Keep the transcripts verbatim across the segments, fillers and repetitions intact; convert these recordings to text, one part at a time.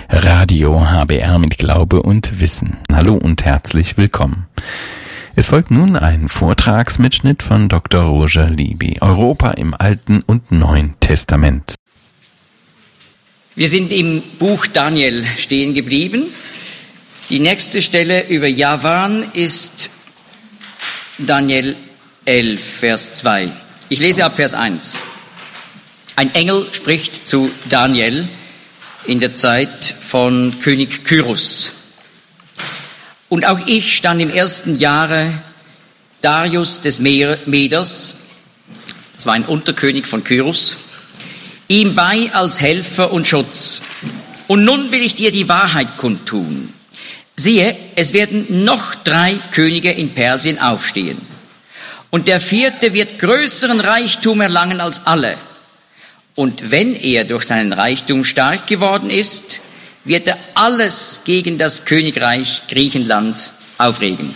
Radio H B R mit Glaube und Wissen. Hallo und herzlich willkommen. Es folgt nun ein Vortragsmitschnitt von Doktor Roger Libby, Europa im Alten und Neuen Testament. Wir sind im Buch Daniel stehen geblieben. Die nächste Stelle über Javan ist Daniel elf, Vers zwei. Ich lese ab Vers eins. Ein Engel spricht zu Daniel in der Zeit von König Kyros. Und auch ich stand im ersten Jahre Darius des Meders, das war ein Unterkönig von Kyros, ihm bei als Helfer und Schutz. Und nun will ich dir die Wahrheit kundtun. Siehe, es werden noch drei Könige in Persien aufstehen. Und der vierte wird größeren Reichtum erlangen als alle. Und wenn er durch seinen Reichtum stark geworden ist, wird er alles gegen das Königreich Griechenland aufregen.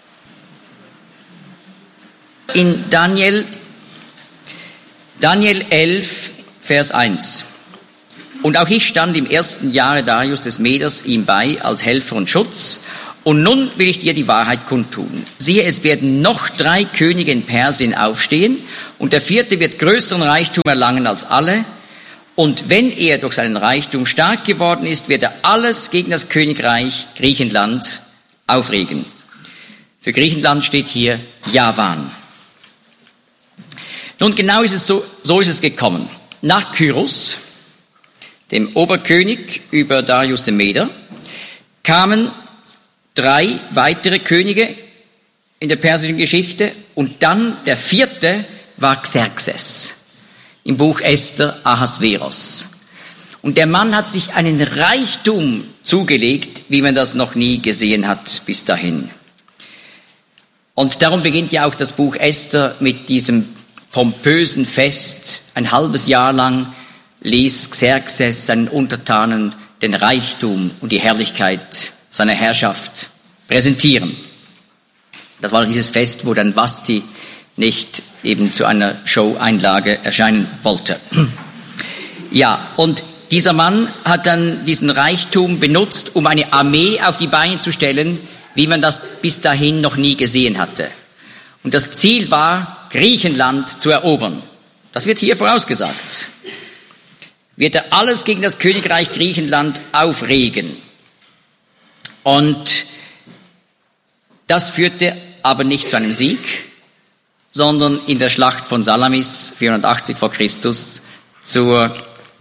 In Daniel, Daniel elf, Vers eins. Und auch ich stand im ersten Jahre Darius des Meders ihm bei als Helfer und Schutz. Und nun will ich dir die Wahrheit kundtun. Siehe, es werden noch drei Könige in Persien aufstehen, und der vierte wird größeren Reichtum erlangen als alle. Und wenn er durch seinen Reichtum stark geworden ist, wird er alles gegen das Königreich Griechenland aufregen. Für Griechenland steht hier Javan. Nun, genau ist es so, so ist es gekommen. Nach Kyros, dem Oberkönig über Darius den Meder, kamen drei weitere Könige in der persischen Geschichte, und dann der vierte war Xerxes, im Buch Esther Ahasveros. Und der Mann hat sich einen Reichtum zugelegt, wie man das noch nie gesehen hat bis dahin. Und darum beginnt ja auch das Buch Esther mit diesem pompösen Fest. Ein halbes Jahr lang ließ Xerxes seinen Untertanen den Reichtum und die Herrlichkeit seiner Herrschaft präsentieren. Das war dieses Fest, wo dann Vashti nicht eben zu einer Show-Einlage erscheinen wollte. Ja, und dieser Mann hat dann diesen Reichtum benutzt, um eine Armee auf die Beine zu stellen, wie man das bis dahin noch nie gesehen hatte. Und das Ziel war, Griechenland zu erobern. Das wird hier vorausgesagt. Wird er alles gegen das Königreich Griechenland aufregen. Und das führte aber nicht zu einem Sieg, sondern in der Schlacht von Salamis, vierhundertachtzig vor Christus, zur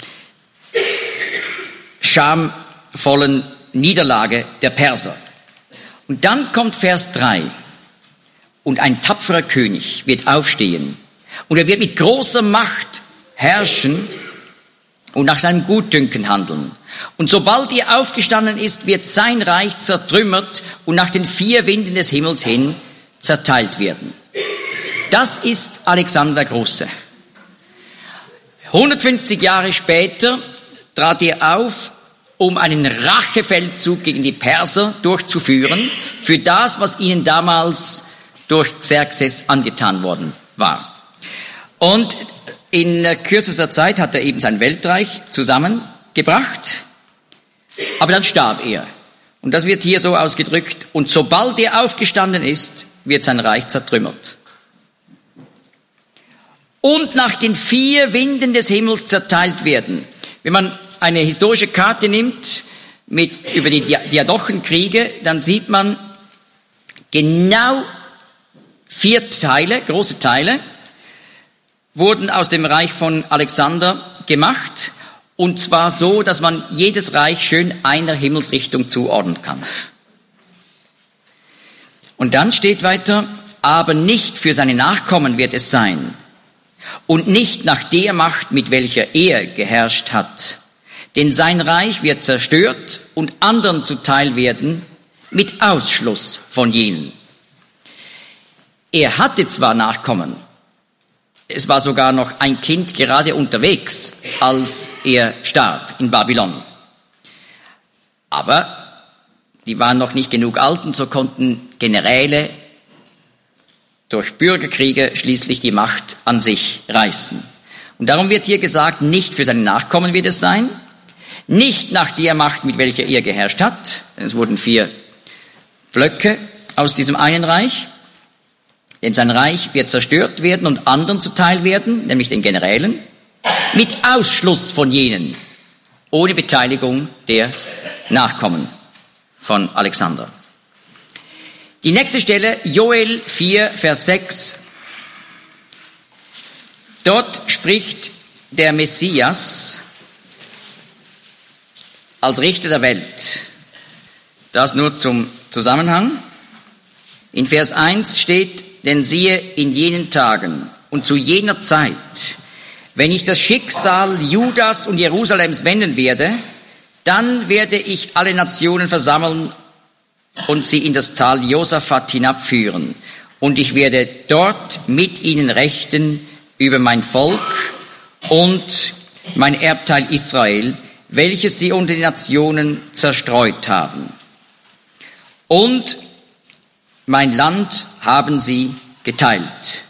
schamvollen Niederlage der Perser. Und dann kommt Vers drei. Und ein tapferer König wird aufstehen, und er wird mit großer Macht herrschen und nach seinem Gutdünken handeln. Und sobald er aufgestanden ist, wird sein Reich zertrümmert und nach den vier Winden des Himmels hin zerteilt werden. Das ist Alexander der Große. hundertfünfzig Jahre später trat er auf, um einen Rachefeldzug gegen die Perser durchzuführen, für das, was ihnen damals durch Xerxes angetan worden war. Und in kürzester Zeit hat er eben sein Weltreich zusammengebracht, aber dann starb er. Und das wird hier so ausgedrückt: Und sobald er aufgestanden ist, wird sein Reich zertrümmert. Und nach den vier Winden des Himmels zerteilt werden. Wenn man eine historische Karte nimmt mit, über die Diadochenkriege, dann sieht man genau vier Teile, große Teile, wurden aus dem Reich von Alexander gemacht. Und zwar so, dass man jedes Reich schön einer Himmelsrichtung zuordnen kann. Und dann steht weiter: Aber nicht für seine Nachkommen wird es sein. Und nicht nach der Macht, mit welcher er geherrscht hat. Denn sein Reich wird zerstört und anderen zuteil werden, mit Ausschluss von jenen. Er hatte zwar Nachkommen, es war sogar noch ein Kind gerade unterwegs, als er starb in Babylon. Aber die waren noch nicht genug alt, und so konnten Generäle durch Bürgerkriege schließlich die Macht an sich reißen. Und darum wird hier gesagt, nicht für seine Nachkommen wird es sein. nicht nach der Macht, mit welcher er geherrscht hat, denn es wurden vier Blöcke aus diesem einen Reich, denn sein Reich wird zerstört werden und anderen zuteil werden, nämlich den Generälen, mit Ausschluss von jenen, ohne Beteiligung der Nachkommen von Alexander. Die nächste Stelle, Joel vier, Vers sechs. Dort spricht der Messias als Richter der Welt. Das nur zum Zusammenhang. In Vers eins steht, denn siehe, in jenen Tagen und zu jener Zeit, wenn ich das Schicksal Judas und Jerusalems wenden werde, dann werde ich alle Nationen versammeln und sie in das Tal Josaphat hinabführen. Und ich werde dort mit ihnen rechten über mein Volk und mein Erbteil Israel, welches sie unter die Nationen zerstreut haben. Und mein Land haben sie geteilt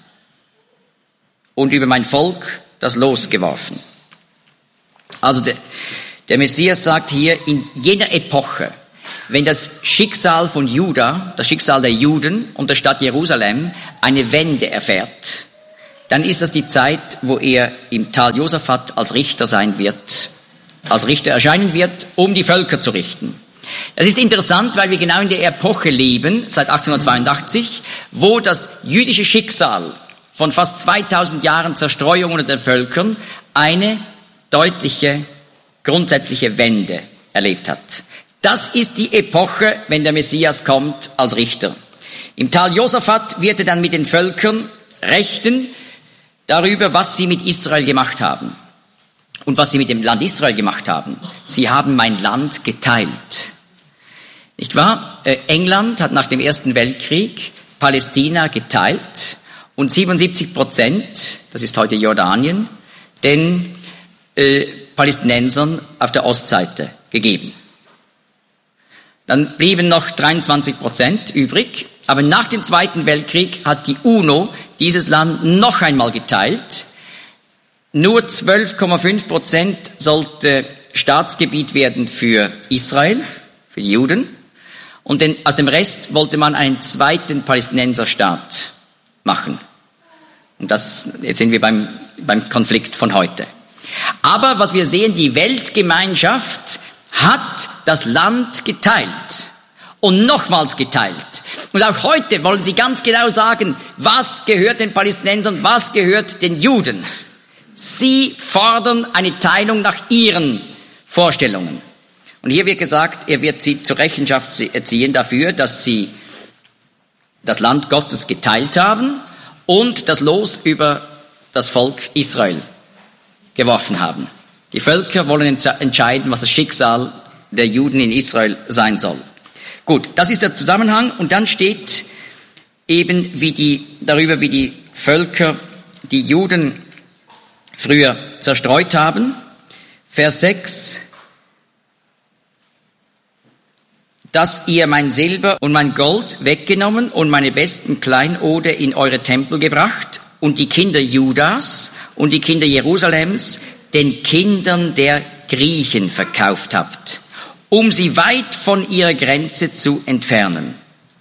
und über mein Volk das Los geworfen. Also der, der Messias sagt hier, in jener Epoche, wenn das Schicksal von Juda, das Schicksal der Juden und der Stadt Jerusalem eine Wende erfährt, dann ist das die Zeit, wo er im Tal Josaphat als Richter sein wird, als Richter erscheinen wird, um die Völker zu richten. Das ist interessant, weil wir genau in der Epoche leben, seit achtzehnhundertzweiundachtzig, wo das jüdische Schicksal von fast zweitausend Jahren Zerstreuung unter den Völkern eine deutliche, grundsätzliche Wende erlebt hat. Das ist die Epoche, wenn der Messias kommt als Richter. Im Tal Josaphat wird er dann mit den Völkern rechten darüber, was sie mit Israel gemacht haben. Und was sie mit dem Land Israel gemacht haben. Sie haben mein Land geteilt. Nicht wahr? Äh, England hat nach dem Ersten Weltkrieg Palästina geteilt und siebenundsiebzig Prozent, das ist heute Jordanien, den äh, Palästinensern auf der Ostseite gegeben. Dann blieben noch dreiundzwanzig Prozent übrig, aber nach dem Zweiten Weltkrieg hat die UNO dieses Land noch einmal geteilt. Nur zwölf Komma fünf Prozent sollte Staatsgebiet werden für Israel, für die Juden. Und den, aus dem Rest wollte man einen zweiten Palästinenserstaat machen. Und das, jetzt sind wir beim, beim Konflikt von heute. Aber was wir sehen, die Weltgemeinschaft hat das Land geteilt. Und nochmals geteilt. Und auch heute wollen sie ganz genau sagen, was gehört den Palästinensern, was gehört den Juden. Sie fordern eine Teilung nach ihren Vorstellungen. Und hier wird gesagt, er wird sie zur Rechenschaft ziehen dafür, dass sie das Land Gottes geteilt haben und das Los über das Volk Israel geworfen haben. Die Völker wollen entscheiden, was das Schicksal der Juden in Israel sein soll. Gut, das ist der Zusammenhang. Und dann steht eben wie die, darüber, wie die Völker die Juden früher zerstreut haben. Vers sechs. Dass ihr mein Silber und mein Gold weggenommen und meine besten Kleinode in eure Tempel gebracht und die Kinder Judas und die Kinder Jerusalems den Kindern der Griechen verkauft habt, um sie weit von ihrer Grenze zu entfernen.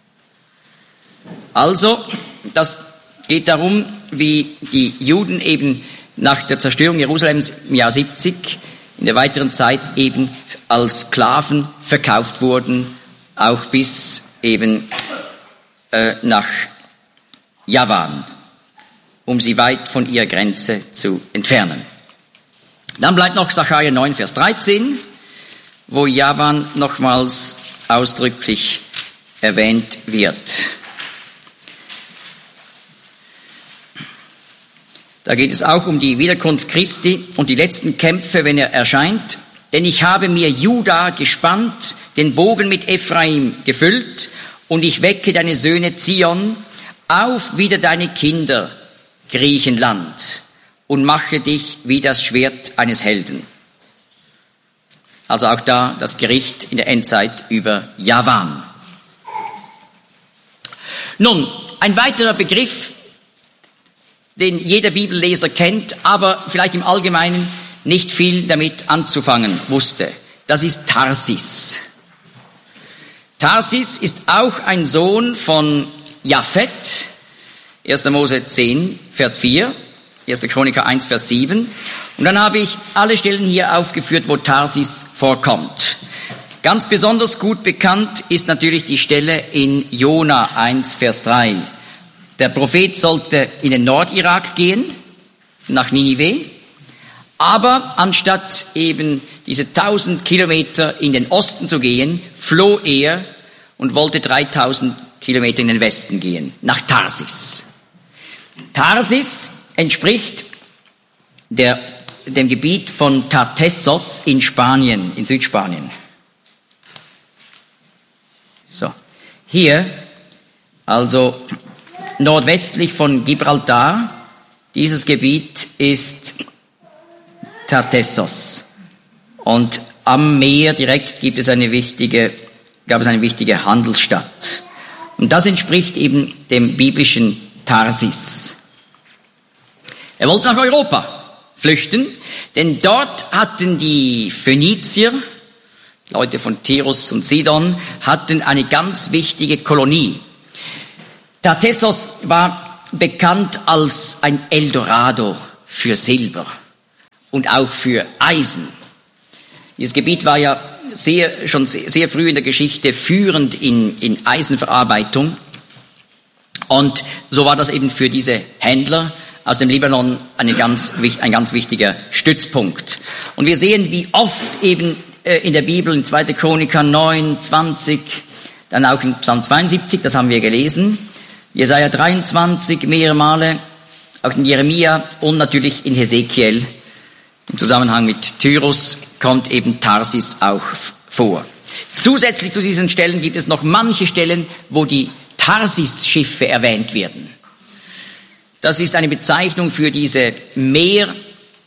Also, das geht darum, wie die Juden eben nach der Zerstörung Jerusalems im Jahr siebzig in der weiteren Zeit eben als Sklaven verkauft wurden, auch bis eben äh, nach Javan, um sie weit von ihrer Grenze zu entfernen. Dann bleibt noch Sacharja neun, Vers dreizehn, wo Javan nochmals ausdrücklich erwähnt wird. Da geht es auch um die Wiederkunft Christi und die letzten Kämpfe, wenn er erscheint. Denn ich habe mir Juda gespannt, den Bogen mit Ephraim gefüllt, und ich wecke deine Söhne Zion, auf wieder deine Kinder, Griechenland, und mache dich wie das Schwert eines Helden. Also auch da das Gericht in der Endzeit über Javan. Nun, ein weiterer Begriff, den jeder Bibelleser kennt, aber vielleicht im Allgemeinen nicht viel damit anzufangen wusste. Das ist Tarsis. Tarsis ist auch ein Sohn von Japhet, erster Mose zehn, Vers vier, erster Chroniker eins, Vers sieben. Und dann habe ich alle Stellen hier aufgeführt, wo Tarsis vorkommt. Ganz besonders gut bekannt ist natürlich die Stelle in Jona eins, Vers drei. Der Prophet sollte in den Nordirak gehen, nach Ninive, aber anstatt eben diese tausend Kilometer in den Osten zu gehen, floh er und wollte dreitausend Kilometer in den Westen gehen, nach Tarsis. Tarsis entspricht der, dem Gebiet von Tartessos in Spanien, in Südspanien. So, hier, also nordwestlich von Gibraltar, dieses Gebiet ist Tartessos. Und am Meer direkt gibt es eine wichtige, gab es eine wichtige Handelsstadt. Und das entspricht eben dem biblischen Tarsis. Er wollte nach Europa flüchten, denn dort hatten die Phönizier, Leute von Tyrus und Sidon, hatten eine ganz wichtige Kolonie. Tartessos war bekannt als ein Eldorado für Silber und auch für Eisen. Dieses Gebiet war ja sehr, schon sehr, sehr früh in der Geschichte führend in, in Eisenverarbeitung. Und so war das eben für diese Händler aus dem Libanon eine ganz, ein ganz wichtiger Stützpunkt. Und wir sehen, wie oft eben äh, in der Bibel, in zweiter Chroniker neun, zwanzig, dann auch in Psalm zweiundsiebzig, das haben wir gelesen, Jesaja dreiundzwanzig mehrere Male, auch in Jeremia und natürlich in Hesekiel. Im Zusammenhang mit Tyrus kommt eben Tarsis auch vor. Zusätzlich zu diesen Stellen gibt es noch manche Stellen, wo die Tarsis-Schiffe erwähnt werden. Das ist eine Bezeichnung für diese meerfesten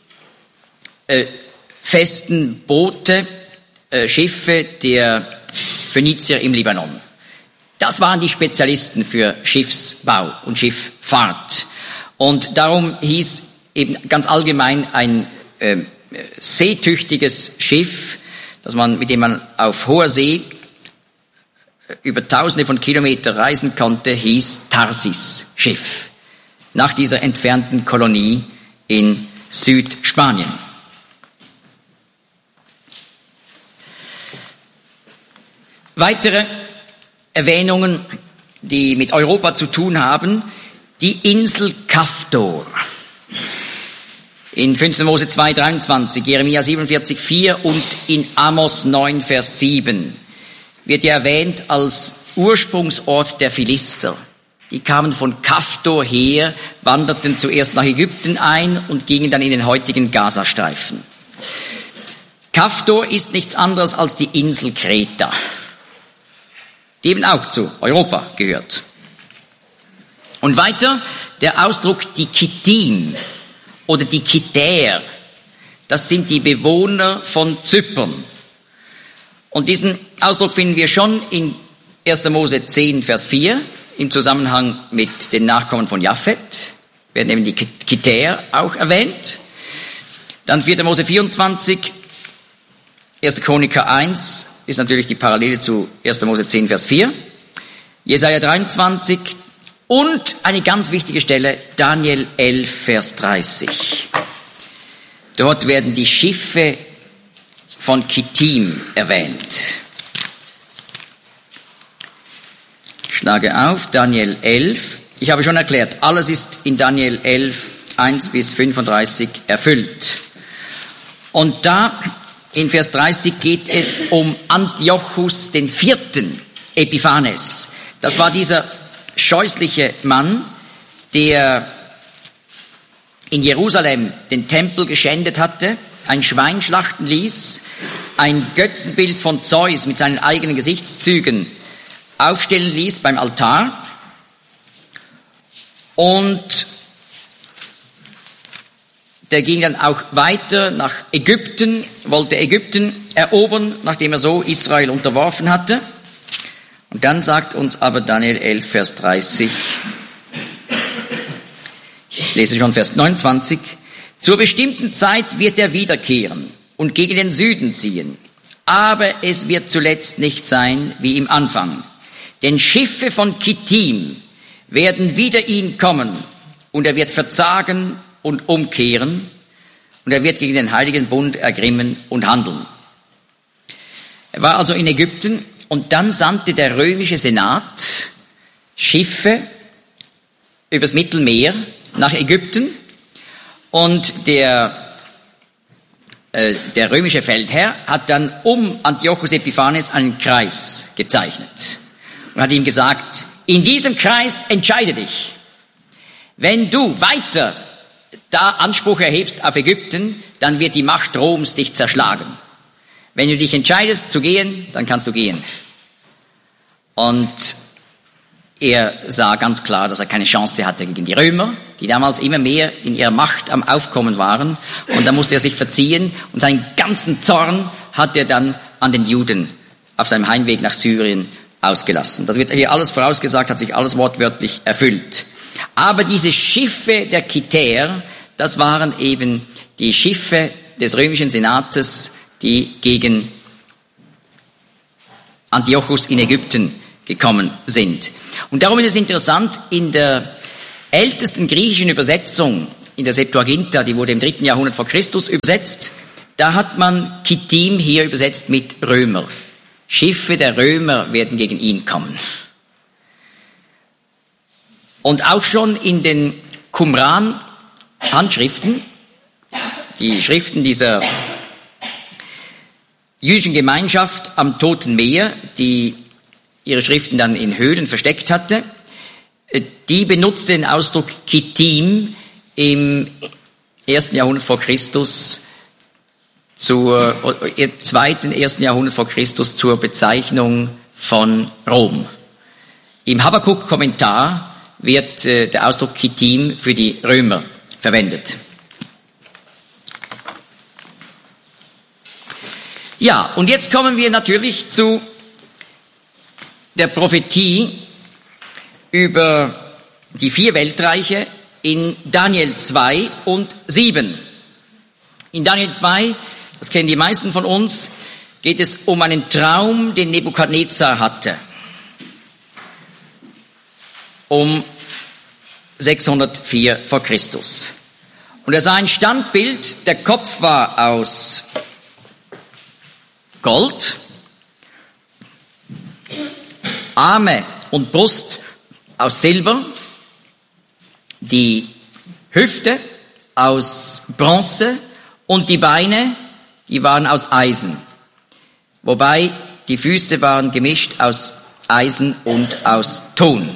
äh, Boote, äh, Schiffe der Phönizier im Libanon. Das waren die Spezialisten für Schiffsbau und Schifffahrt. Und darum hieß eben ganz allgemein ein äh, seetüchtiges Schiff, dass man, mit dem man auf hoher See über Tausende von Kilometern reisen konnte, hieß Tarsis-Schiff. Nach dieser entfernten Kolonie in Südspanien. Weitere Erwähnungen, die mit Europa zu tun haben, die Insel Kaftor. In fünfter Mose zwei, dreiundzwanzig, Jeremia siebenundvierzig, vier und in Amos neun, Vers sieben wird ja erwähnt als Ursprungsort der Philister. Die kamen von Kaftor her, wanderten zuerst nach Ägypten ein und gingen dann in den heutigen Gazastreifen. Kaftor ist nichts anderes als die Insel Kreta, die eben auch zu Europa gehört. Und weiter der Ausdruck die Kittim oder die Kitäer, das sind die Bewohner von Zypern. Und diesen Ausdruck finden wir schon in erster Mose zehn, Vers vier, im Zusammenhang mit den Nachkommen von Japhet, werden eben die Kitäer auch erwähnt. Dann vierter Mose vierundzwanzig, erster Chroniker eins, ist natürlich die Parallele zu erster Mose zehn, Vers vier. Jesaja dreiundzwanzig und eine ganz wichtige Stelle, Daniel elf, Vers dreißig. Dort werden die Schiffe von Kittim erwähnt. Ich schlage auf, Daniel elf. Ich habe schon erklärt, alles ist in Daniel elf, eins bis fünfunddreißig erfüllt. Und da in Vers dreißig geht es um Antiochus den Vierten Epiphanes. Das war dieser scheußliche Mann, der in Jerusalem den Tempel geschändet hatte, ein Schwein schlachten ließ, ein Götzenbild von Zeus mit seinen eigenen Gesichtszügen aufstellen ließ beim Altar und der ging dann auch weiter nach Ägypten, wollte Ägypten erobern, nachdem er so Israel unterworfen hatte. Und dann sagt uns aber Daniel elf, Vers dreißig, ich lese schon Vers neunundzwanzig, Zur bestimmten Zeit wird er wiederkehren und gegen den Süden ziehen. Aber es wird zuletzt nicht sein wie im Anfang. Denn Schiffe von Kittim werden wider ihn kommen und er wird verzagen und umkehren und er wird gegen den Heiligen Bund ergrimmen und handeln. Er war also in Ägypten und dann sandte der römische Senat Schiffe übers Mittelmeer nach Ägypten und der, äh, der römische Feldherr hat dann um Antiochus Epiphanes einen Kreis gezeichnet und hat ihm gesagt, in diesem Kreis entscheide dich. Wenn du weiter da Anspruch erhebst auf Ägypten, dann wird die Macht Roms dich zerschlagen. Wenn du dich entscheidest zu gehen, dann kannst du gehen. Und er sah ganz klar, dass er keine Chance hatte gegen die Römer, die damals immer mehr in ihrer Macht am Aufkommen waren. Und da musste er sich verziehen und seinen ganzen Zorn hat er dann an den Juden auf seinem Heimweg nach Syrien ausgelassen. Das wird hier alles vorausgesagt, hat sich alles wortwörtlich erfüllt. Aber diese Schiffe der Kitäer, das waren eben die Schiffe des römischen Senates, die gegen Antiochus in Ägypten gekommen sind. Und darum ist es interessant, in der ältesten griechischen Übersetzung, in der Septuaginta, die wurde im dritten Jahrhundert vor Christus übersetzt, da hat man Kittim hier übersetzt mit Römer. Schiffe der Römer werden gegen ihn kommen. Und auch schon in den Qumran-Handschriften, die Schriften dieser jüdischen Gemeinschaft am Toten Meer, die ihre Schriften dann in Höhlen versteckt hatte, die benutzte den Ausdruck Kittim im ersten Jahrhundert vor Christus zur, zweiten, ersten Jahrhundert vor Christus zur Bezeichnung von Rom. Im Habakuk-Kommentar wird äh, der Ausdruck Kittim für die Römer verwendet. Ja, und jetzt kommen wir natürlich zu der Prophetie über die vier Weltreiche in Daniel zwei und sieben. In Daniel zwei, das kennen die meisten von uns, geht es um einen Traum, den Nebukadnezar hatte. Um sechshundertvier vor Christus. Und er sah ein Standbild, der Kopf war aus Gold, Arme und Brust aus Silber, die Hüfte aus Bronze und die Beine, die waren aus Eisen. Wobei die Füße waren gemischt aus Eisen und aus Ton.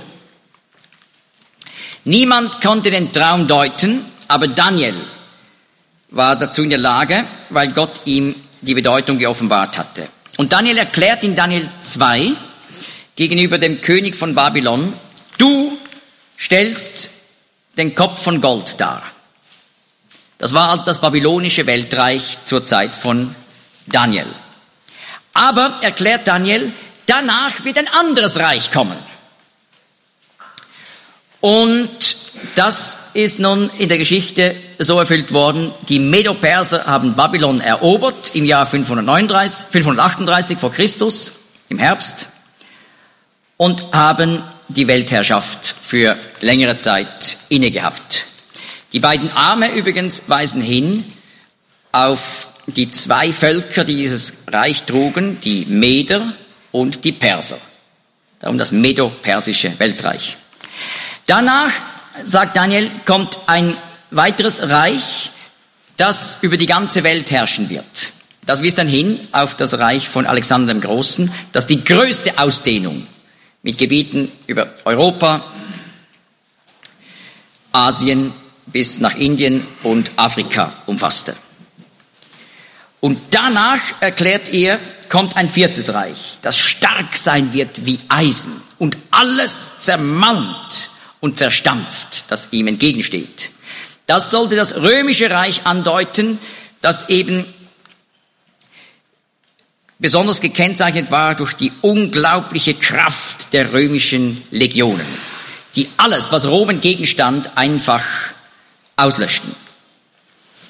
Niemand konnte den Traum deuten, aber Daniel war dazu in der Lage, weil Gott ihm die Bedeutung geoffenbart hatte. Und Daniel erklärt in Daniel zwei gegenüber dem König von Babylon, du stellst den Kopf von Gold dar. Das war also das babylonische Weltreich zur Zeit von Daniel. Aber, erklärt Daniel, danach wird ein anderes Reich kommen. Und das ist nun in der Geschichte so erfüllt worden. Die Medo-Perser haben Babylon erobert im Jahr fünfhundertneununddreißig, fünfhundertachtunddreißig vor Christus, im Herbst, und haben die Weltherrschaft für längere Zeit inne gehabt. Die beiden Arme übrigens weisen hin auf die zwei Völker, die dieses Reich trugen, die Meder und die Perser. Darum das Medo-Persische Weltreich. Danach, sagt Daniel, kommt ein weiteres Reich, das über die ganze Welt herrschen wird. Das wies dann hin auf das Reich von Alexander dem Großen, das die größte Ausdehnung mit Gebieten über Europa, Asien bis nach Indien und Afrika umfasste. Und danach, erklärt er, kommt ein viertes Reich, das stark sein wird wie Eisen und alles zermalmt und zerstampft, das ihm entgegensteht. Das sollte das römische Reich andeuten, das eben besonders gekennzeichnet war durch die unglaubliche Kraft der römischen Legionen, die alles, was Rom entgegenstand, einfach auslöschten.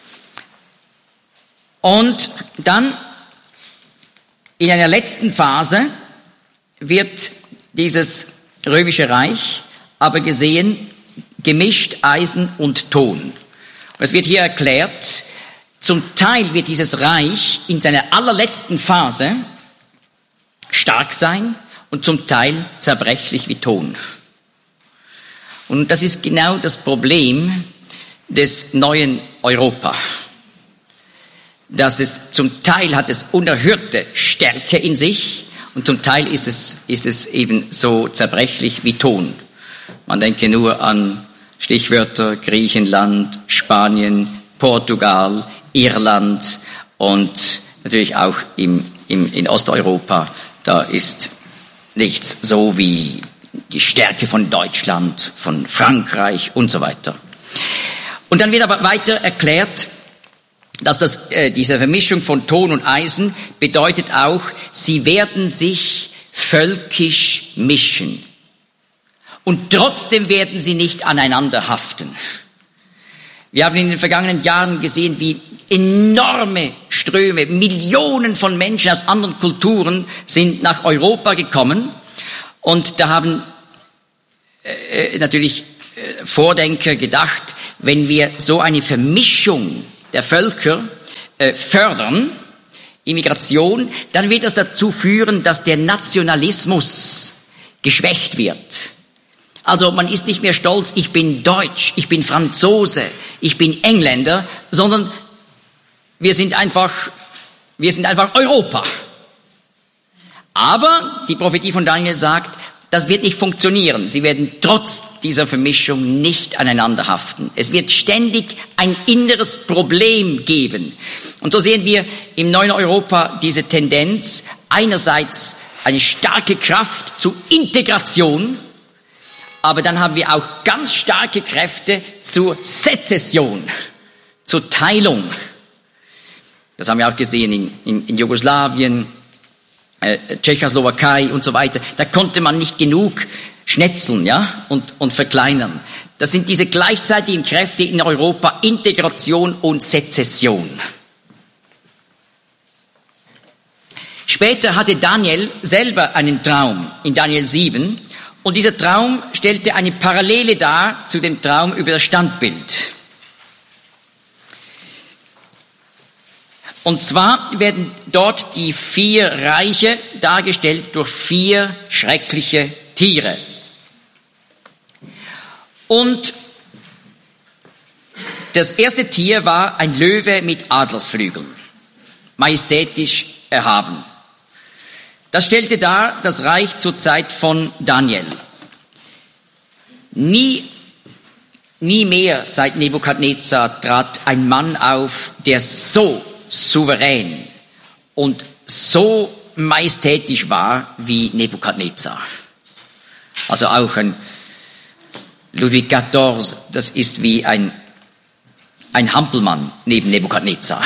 Und dann in einer letzten Phase wird dieses Römische Reich aber gesehen, gemischt Eisen und Ton. Und es wird hier erklärt, zum Teil wird dieses Reich in seiner allerletzten Phase stark sein und zum Teil zerbrechlich wie Ton. Und das ist genau das Problem des neuen Europa. Dass es zum Teil hat es unerhörte Stärke in sich und zum Teil ist es, ist es eben so zerbrechlich wie Ton. Man denke nur an Stichwörter Griechenland, Spanien, Portugal, Irland und natürlich auch im, im, in Osteuropa. Da ist nichts so wie die Stärke von Deutschland, von Frankreich und so weiter. Und dann wird aber weiter erklärt, dass das, äh, diese Vermischung von Ton und Eisen bedeutet auch, sie werden sich völkisch mischen. Und trotzdem werden sie nicht aneinander haften. Wir haben in den vergangenen Jahren gesehen, wie enorme Ströme, Millionen von Menschen aus anderen Kulturen sind nach Europa gekommen. Und da haben äh, natürlich äh, Vordenker gedacht, wenn wir so eine Vermischung der Völker äh, fördern, Immigration, dann wird das dazu führen, dass der Nationalismus geschwächt wird. Also man ist nicht mehr stolz, ich bin Deutsch, ich bin Franzose, ich bin Engländer, sondern wir sind einfach, wir sind einfach Europa. Aber die Prophetie von Daniel sagt, das wird nicht funktionieren. Sie werden trotz dieser Vermischung nicht aneinander haften. Es wird ständig ein inneres Problem geben. Und so sehen wir im neuen Europa diese Tendenz, einerseits eine starke Kraft zur Integration, aber dann haben wir auch ganz starke Kräfte zur Sezession, zur Teilung. Das haben wir auch gesehen in, in, in Jugoslawien, äh, Tschechoslowakei und so weiter. Da konnte man nicht genug schnetzeln, ja, und, und verkleinern. Das sind diese gleichzeitigen Kräfte in Europa, Integration und Sezession. Später hatte Daniel selber einen Traum in Daniel sieben. Und dieser Traum stellte eine Parallele dar zu dem Traum über das Standbild. Und zwar werden dort die vier Reiche dargestellt durch vier schreckliche Tiere. Und das erste Tier war ein Löwe mit Adlersflügeln, majestätisch erhaben. Das stellte dar das Reich zur Zeit von Daniel. Nie, nie mehr seit Nebukadnezar trat ein Mann auf, der so souverän und so majestätisch war wie Nebukadnezar. Also auch ein Ludwig der Vierzehnte, das ist wie ein, ein Hampelmann neben Nebukadnezar.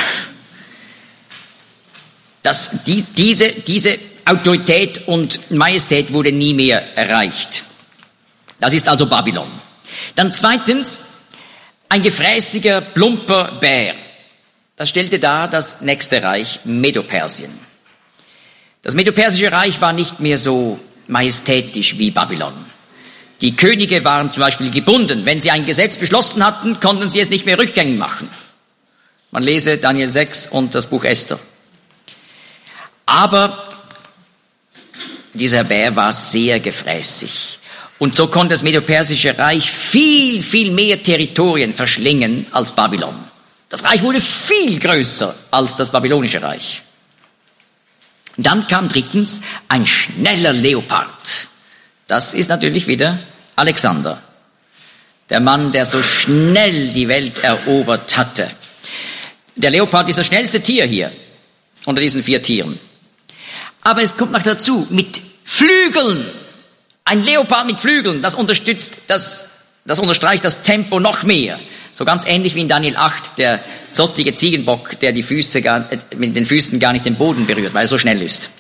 Das, die, diese, diese Autorität und Majestät wurde nie mehr erreicht. Das ist also Babylon. Dann zweitens, ein gefräßiger, plumper Bär. Das stellte dar das nächste Reich, Medo-Persien. Das Medo-Persische Reich war nicht mehr so majestätisch wie Babylon. Die Könige waren zum Beispiel gebunden. Wenn sie ein Gesetz beschlossen hatten, konnten sie es nicht mehr rückgängig machen. Man lese Daniel sechs und das Buch Esther. Aber dieser Bär war sehr gefräßig. Und so konnte das Medo-Persische Reich viel, viel mehr Territorien verschlingen als Babylon. Das Reich wurde viel größer als das Babylonische Reich. Dann kam drittens ein schneller Leopard. Das ist natürlich wieder Alexander. Der Mann, der so schnell die Welt erobert hatte. Der Leopard ist das schnellste Tier hier unter diesen vier Tieren. Aber es kommt noch dazu, mit Flügeln. Ein Leopard mit Flügeln, das unterstützt, das, das unterstreicht das Tempo noch mehr. So ganz ähnlich wie in Daniel acht, der zottige Ziegenbock, der die Füße gar, äh, mit den Füßen gar nicht den Boden berührt, weil er so schnell ist.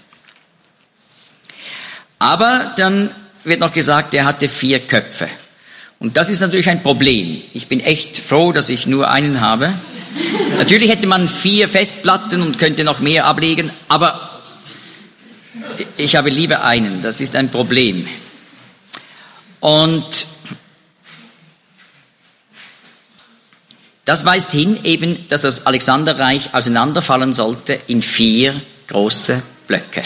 Aber dann wird noch gesagt, er hatte vier Köpfe. Und das ist natürlich ein Problem. Ich bin echt froh, dass ich nur einen habe. Natürlich hätte man vier Festplatten und könnte noch mehr ablegen, aber ich habe lieber einen, das ist ein Problem. Und das weist hin eben, dass das Alexanderreich auseinanderfallen sollte in vier große Blöcke.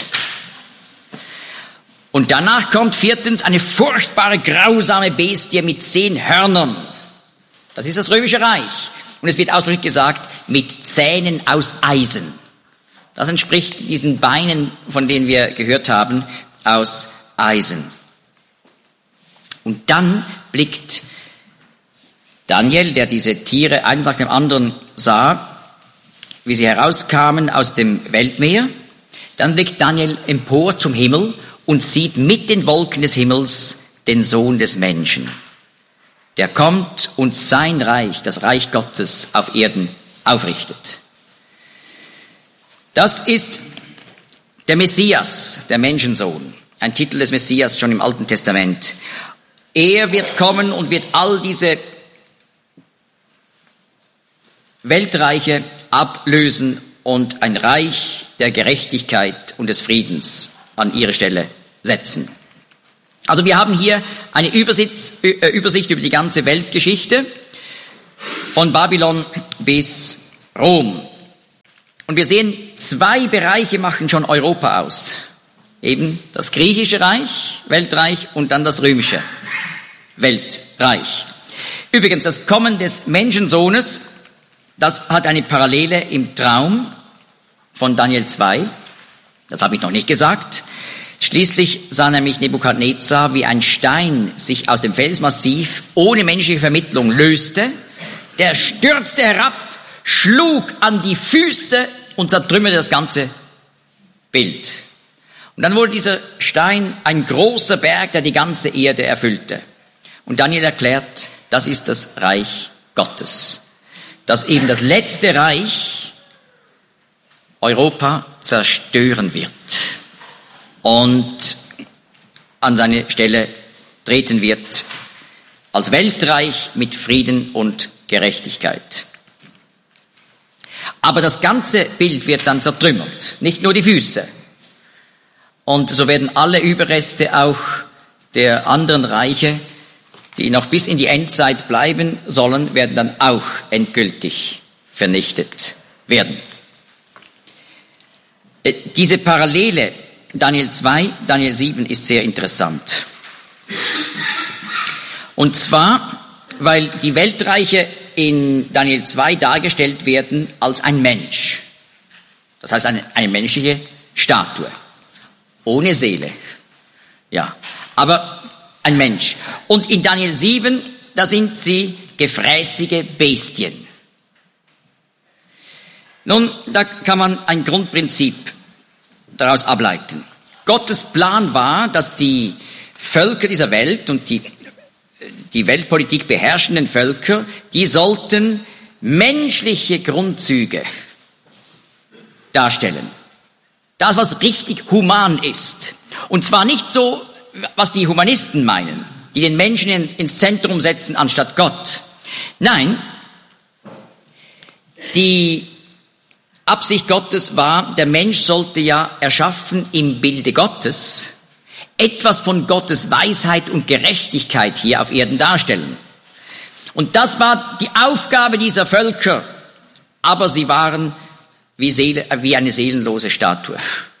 Und danach kommt viertens eine furchtbare, grausame Bestie mit zehn Hörnern. Das ist das Römische Reich. Und es wird ausdrücklich gesagt, mit Zähnen aus Eisen. Das entspricht diesen Beinen, von denen wir gehört haben, aus Eisen. Und dann blickt Daniel, der diese Tiere eins nach dem anderen sah, wie sie herauskamen aus dem Weltmeer, dann blickt Daniel empor zum Himmel und sieht mit den Wolken des Himmels den Sohn des Menschen. Der kommt und sein Reich, das Reich Gottes, auf Erden aufrichtet. Das ist der Messias, der Menschensohn. Ein Titel des Messias schon im Alten Testament. Er wird kommen und wird all diese Weltreiche ablösen und ein Reich der Gerechtigkeit und des Friedens an ihre Stelle setzen. Also wir haben hier eine Übersicht, äh, Übersicht über die ganze Weltgeschichte von Babylon bis Rom. Und wir sehen, zwei Bereiche machen schon Europa aus. Eben das griechische Reich, Weltreich, und dann das römische Weltreich. Übrigens, das Kommen des Menschensohnes, das hat eine Parallele im Traum von Daniel zwei. Das habe ich noch nicht gesagt. Schließlich sah nämlich Nebukadnezar, wie ein Stein sich aus dem Felsmassiv ohne menschliche Vermittlung löste. Der stürzte herab, schlug an die Füße und zertrümmerte das ganze Bild. Und dann wurde dieser Stein ein großer Berg, der die ganze Erde erfüllte. Und Daniel erklärt, das ist das Reich Gottes. Dass eben das letzte Reich Europa zerstören wird und an seine Stelle treten wird als Weltreich mit Frieden und Gerechtigkeit. Aber das ganze Bild wird dann zertrümmert, nicht nur die Füße. Und so werden alle Überreste auch der anderen Reiche, die noch bis in die Endzeit bleiben sollen, werden dann auch endgültig vernichtet werden. Diese Parallele Daniel zwei, Daniel sieben ist sehr interessant. Und zwar, weil die Weltreiche in Daniel zwei dargestellt werden als ein Mensch. Das heißt eine, eine menschliche Statue. Ohne Seele. Ja, aber ein Mensch. Und in Daniel sieben, da sind sie gefräßige Bestien. Nun, da kann man ein Grundprinzip daraus ableiten. Gottes Plan war, dass die Völker dieser Welt und die, die Weltpolitik beherrschenden Völker, die sollten menschliche Grundzüge darstellen. Das, was richtig human ist. Und zwar nicht so, was die Humanisten meinen, die den Menschen in, ins Zentrum setzen anstatt Gott. Nein, die Absicht Gottes war, der Mensch sollte ja erschaffen im Bilde Gottes, etwas von Gottes Weisheit und Gerechtigkeit hier auf Erden darstellen. Und das war die Aufgabe dieser Völker, aber sie waren wie, Seele, wie eine seelenlose Statue.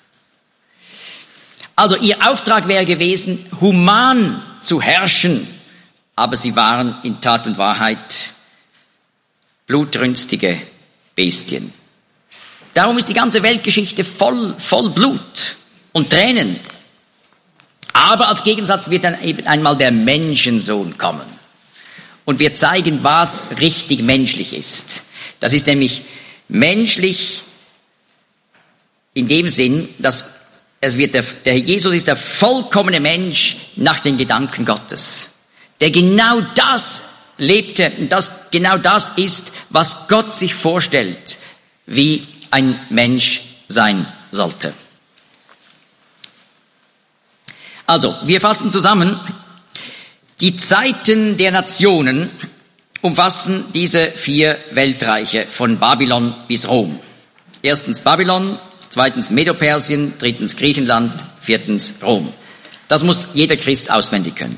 Also ihr Auftrag wäre gewesen, human zu herrschen, aber sie waren in Tat und Wahrheit blutrünstige Bestien. Darum ist die ganze Weltgeschichte voll, voll Blut und Tränen. Aber als Gegensatz wird dann eben einmal der Menschensohn kommen und wird zeigen, was richtig menschlich ist. Das ist nämlich menschlich in dem Sinn, dass es wird der, der Jesus ist der vollkommene Mensch nach den Gedanken Gottes, der genau das lebte, das genau das ist, was Gott sich vorstellt, wie ein Mensch sein sollte. Also, wir fassen zusammen, die Zeiten der Nationen umfassen diese vier Weltreiche von Babylon bis Rom. Erstens Babylon, zweitens Medo-Persien, drittens Griechenland, viertens Rom. Das muss jeder Christ auswendig können.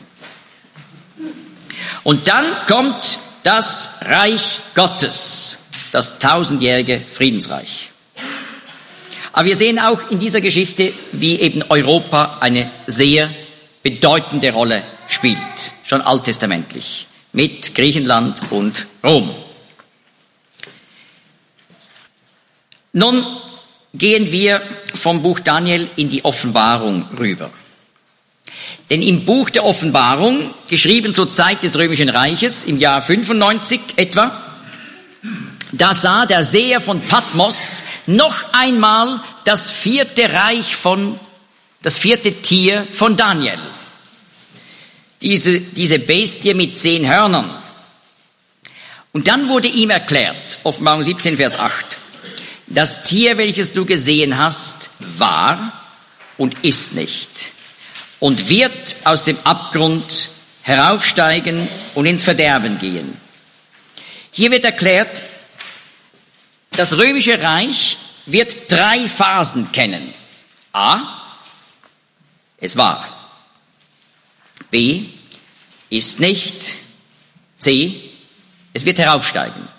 Und dann kommt das Reich Gottes, das tausendjährige Friedensreich. Aber wir sehen auch in dieser Geschichte, wie eben Europa eine sehr bedeutende Rolle spielt, schon alttestamentlich, mit Griechenland und Rom. Nun gehen wir vom Buch Daniel in die Offenbarung rüber. Denn im Buch der Offenbarung, geschrieben zur Zeit des Römischen Reiches, im Jahr fünfundneunzig etwa, da sah der Seher von Patmos noch einmal das vierte Reich von, das vierte Tier von Daniel. Diese, diese Bestie mit zehn Hörnern. Und dann wurde ihm erklärt, Offenbarung siebzehn, Vers acht, das Tier, welches du gesehen hast, war und ist nicht und wird aus dem Abgrund heraufsteigen und ins Verderben gehen. Hier wird erklärt, das Römische Reich wird drei Phasen kennen. A, es war. B, ist nicht. C, es wird heraufsteigen.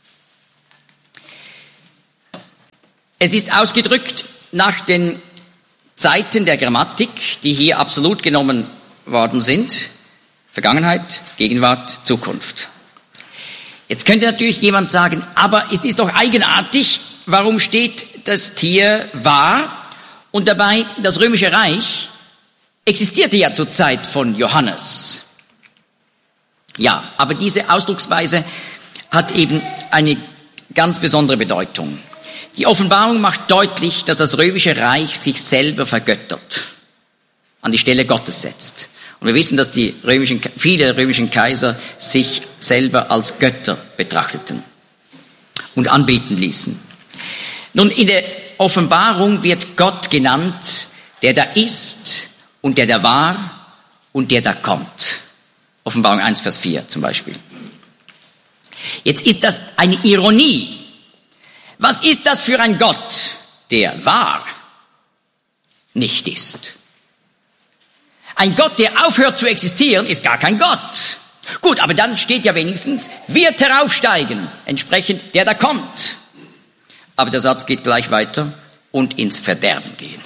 Es ist ausgedrückt nach den Zeiten der Grammatik, die hier absolut genommen worden sind. Vergangenheit, Gegenwart, Zukunft. Jetzt könnte natürlich jemand sagen, aber es ist doch eigenartig, warum steht das Tier war und dabei das Römische Reich existierte ja zur Zeit von Johannes. Ja, aber diese Ausdrucksweise hat eben eine ganz besondere Bedeutung. Die Offenbarung macht deutlich, dass das Römische Reich sich selber vergöttert, an die Stelle Gottes setzt. Und wir wissen, dass die römischen, viele römischen Kaiser sich selber als Götter betrachteten und anbeten ließen. Nun, in der Offenbarung wird Gott genannt, der da ist und der da war und der da kommt. Offenbarung eins, Vers vier zum Beispiel. Jetzt ist das eine Ironie. Was ist das für ein Gott, der war, nicht ist? Ein Gott, der aufhört zu existieren, ist gar kein Gott. Gut, aber dann steht ja wenigstens, wird heraufsteigen, entsprechend der da kommt. Aber der Satz geht gleich weiter, und ins Verderben gehen.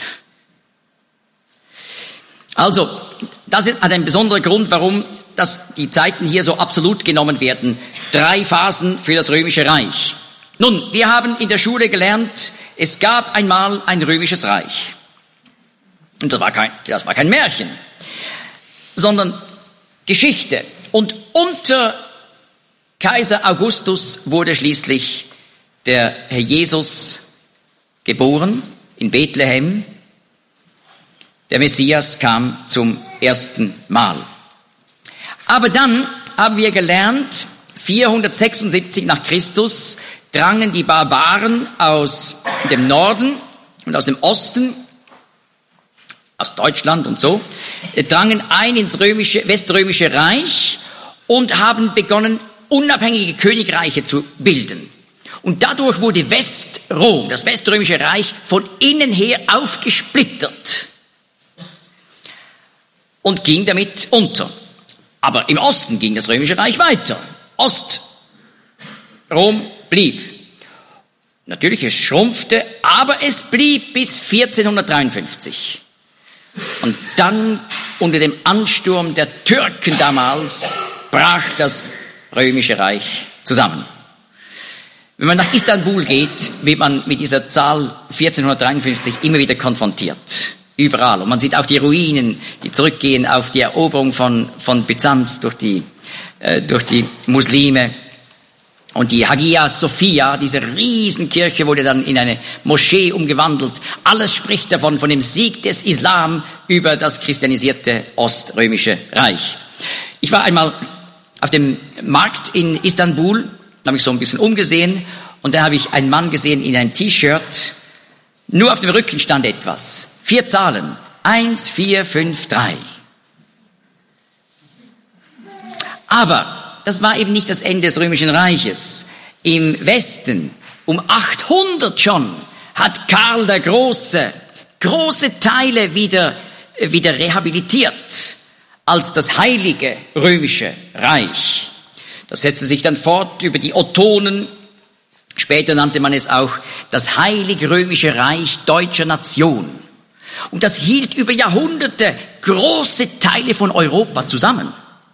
Also, das hat einen besonderen Grund, warum dass die Zeiten hier so absolut genommen werden. Drei Phasen für das Römische Reich. Nun, wir haben in der Schule gelernt, es gab einmal ein römisches Reich. Und das war kein, das war kein Märchen, sondern Geschichte. Und unter Kaiser Augustus wurde schließlich der Herr Jesus geboren in Bethlehem. Der Messias kam zum ersten Mal. Aber dann haben wir gelernt, vierhundertsechsundsiebzig nach Christus drangen die Barbaren aus dem Norden und aus dem Osten, aus Deutschland und so, drangen ein ins römische, weströmische Reich und haben begonnen, unabhängige Königreiche zu bilden. Und dadurch wurde Westrom, das weströmische Reich, von innen her aufgesplittert und ging damit unter. Aber im Osten ging das Römische Reich weiter. Ostrom blieb. Natürlich, es schrumpfte, aber es blieb bis vierzehnhundertdreiundfünfzig. Und dann, unter dem Ansturm der Türken damals, brach das Römische Reich zusammen. Wenn man nach Istanbul geht, wird man mit dieser Zahl vierzehnhundertdreiundfünfzig immer wieder konfrontiert. Überall. Und man sieht auch die Ruinen, die zurückgehen auf die Eroberung von, von Byzanz durch die, äh, durch die Muslime. Und die Hagia Sophia, diese Riesenkirche, wurde dann in eine Moschee umgewandelt. Alles spricht davon, von dem Sieg des Islam über das christianisierte Oströmische Reich. Ich war einmal auf dem Markt in Istanbul, da habe ich so ein bisschen umgesehen, und da habe ich einen Mann gesehen in einem T-Shirt. Nur auf dem Rücken stand etwas. Vier Zahlen. Eins, vier, fünf, drei. Aber das war eben nicht das Ende des Römischen Reiches. Im Westen, um achthundert schon, hat Karl der Große große Teile wieder, wieder rehabilitiert als das heilige Römische Reich. Das setzte sich dann fort über die Ottonen. Später nannte man es auch das Heilige Römische Reich deutscher Nation. Und das hielt über Jahrhunderte große Teile von Europa zusammen.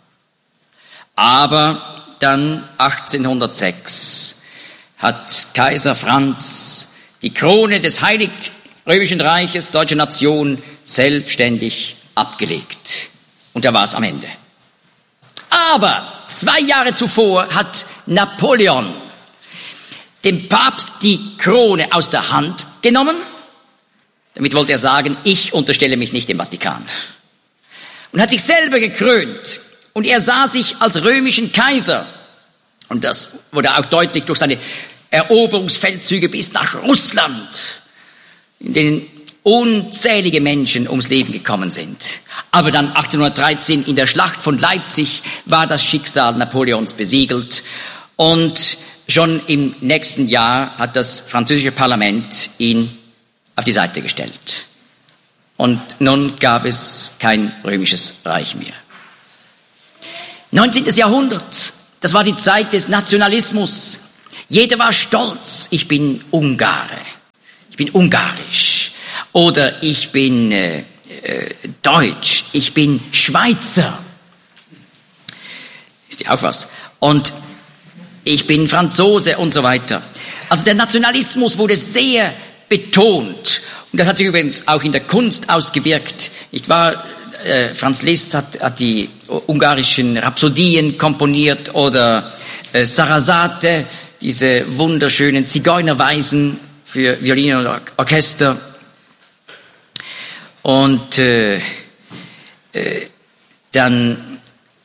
Aber dann achtzehnhundertsechs hat Kaiser Franz die Krone des Heiligen Römischen Reiches deutscher Nation selbstständig abgelegt. Und da war es am Ende. Aber zwei Jahre zuvor hat Napoleon dem Papst die Krone aus der Hand genommen. Damit wollte er sagen, ich unterstelle mich nicht dem Vatikan. Und hat sich selber gekrönt. Und er sah sich als römischen Kaiser. Und das wurde auch deutlich durch seine Eroberungsfeldzüge bis nach Russland, in denen unzählige Menschen ums Leben gekommen sind. Aber dann achtzehnhundertdreizehn in der Schlacht von Leipzig war das Schicksal Napoleons besiegelt. Und schon im nächsten Jahr hat das französische Parlament ihn auf die Seite gestellt. Und nun gab es kein römisches Reich mehr. neunzehnten. Jahrhundert, das war die Zeit des Nationalismus. Jeder war stolz, ich bin Ungare, ich bin ungarisch oder ich bin äh, äh, deutsch, ich bin Schweizer. Ist ja auch was. Und ich bin Franzose und so weiter. Also der Nationalismus wurde sehr betont. Und das hat sich übrigens auch in der Kunst ausgewirkt. Nicht wahr? Äh, Franz Liszt hat, hat die ungarischen Rhapsodien komponiert oder äh, Sarasate, diese wunderschönen Zigeunerweisen für Violine und Or- Orchester. Und äh, äh, dann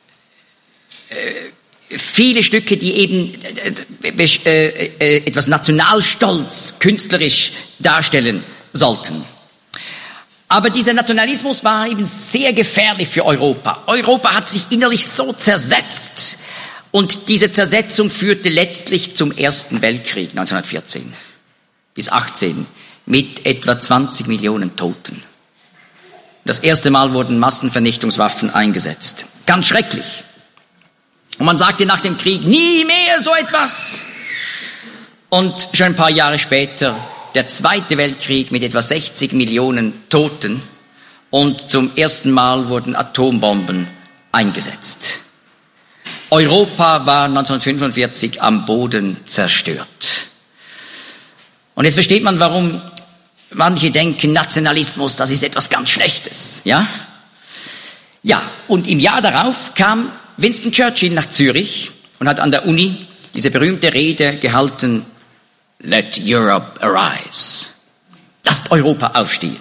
äh, viele Stücke, die eben äh, äh, äh, etwas Nationalstolz künstlerisch darstellen sollten. Aber dieser Nationalismus war eben sehr gefährlich für Europa. Europa hat sich innerlich so zersetzt. Und diese Zersetzung führte letztlich zum Ersten Weltkrieg neunzehnhundertvierzehn bis achtzehn mit etwa zwanzig Millionen Toten. Das erste Mal wurden Massenvernichtungswaffen eingesetzt. Ganz schrecklich. Und man sagte nach dem Krieg, nie mehr so etwas. Und schon ein paar Jahre später der Zweite Weltkrieg mit etwa sechzig Millionen Toten. Und zum ersten Mal wurden Atombomben eingesetzt. Europa war neunzehnhundertfünfundvierzig am Boden zerstört. Und jetzt versteht man, warum manche denken, Nationalismus, das ist etwas ganz Schlechtes, ja? Ja, und im Jahr darauf kam Winston Churchill nach Zürich und hat an der Uni diese berühmte Rede gehalten, Let Europe arise. Lasst Europa aufstehen.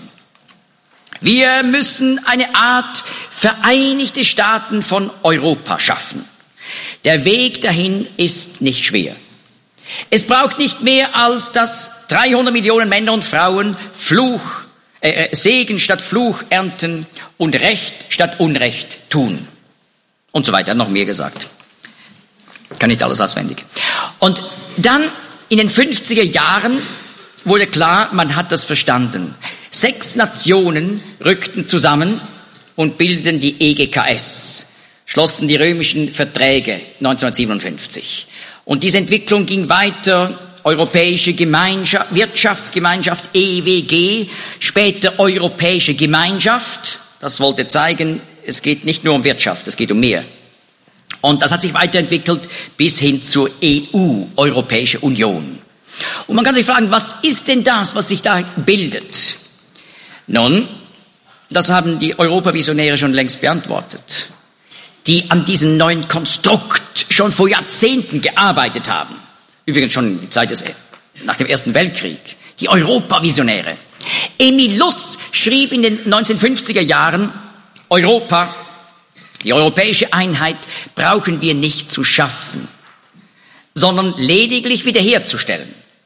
Wir müssen eine Art Vereinigte Staaten von Europa schaffen. Der Weg dahin ist nicht schwer. Es braucht nicht mehr, als dass dreihundert Millionen Männer und Frauen Fluch, äh, Segen statt Fluch ernten und Recht statt Unrecht tun. Und so weiter, er hat noch mehr gesagt. Kann nicht alles auswendig. Und dann in den fünfziger Jahren wurde klar, man hat das verstanden. Sechs Nationen rückten zusammen und bildeten die E G K S, schlossen die römischen Verträge neunzehnhundertsiebenundfünfzig. Und diese Entwicklung ging weiter, Europäische Gemeinschaft, Wirtschaftsgemeinschaft, E W G, später Europäische Gemeinschaft. Das wollte zeigen, es geht nicht nur um Wirtschaft, es geht um mehr. Und das hat sich weiterentwickelt bis hin zur E U, Europäische Union. Und man kann sich fragen, was ist denn das, was sich da bildet? Nun, das haben die Europavisionäre schon längst beantwortet, die an diesem neuen Konstrukt schon vor Jahrzehnten gearbeitet haben. Übrigens schon in der Zeit des, nach dem Ersten Weltkrieg. Die Europavisionäre. Emil Luss schrieb in den neunzehnhundertfünfziger Jahren, Europa, die europäische Einheit brauchen wir nicht zu schaffen, sondern lediglich wiederherzustellen.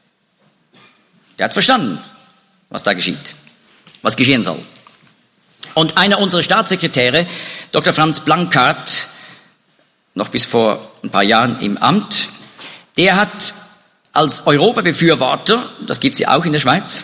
Der hat verstanden, was da geschieht, was geschehen soll. Und einer unserer Staatssekretäre, Doktor Franz Blankart, noch bis vor ein paar Jahren im Amt, der hat als Europabefürworter, das gibt es ja auch in der Schweiz,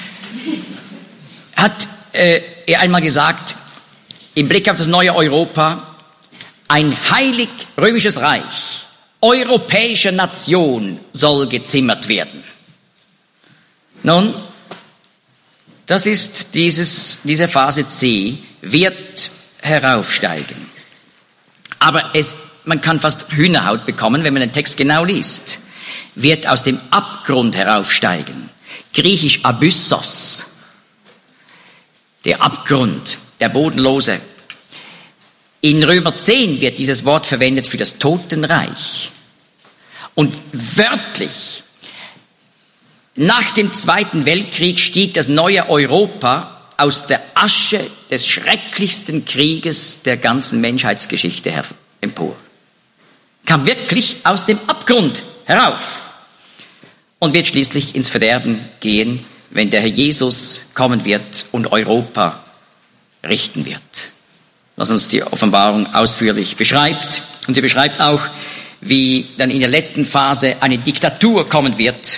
hat äh, er einmal gesagt, im Blick auf das neue Europa, ein heilig römisches Reich, europäische Nation soll gezimmert werden. Nun, das ist dieses, diese Phase C, wird heraufsteigen. Aber es, man kann fast Hühnerhaut bekommen, wenn man den Text genau liest. Wird aus dem Abgrund heraufsteigen. Griechisch Abyssos. Der Abgrund, der Bodenlose. In Römer zehn wird dieses Wort verwendet für das Totenreich. Und wörtlich, nach dem Zweiten Weltkrieg stieg das neue Europa aus der Asche des schrecklichsten Krieges der ganzen Menschheitsgeschichte her- empor. Kam wirklich aus dem Abgrund herauf und wird schließlich ins Verderben gehen, wenn der Herr Jesus kommen wird und Europa richten wird. Was uns die Offenbarung ausführlich beschreibt. Und sie beschreibt auch, wie dann in der letzten Phase eine Diktatur kommen wird,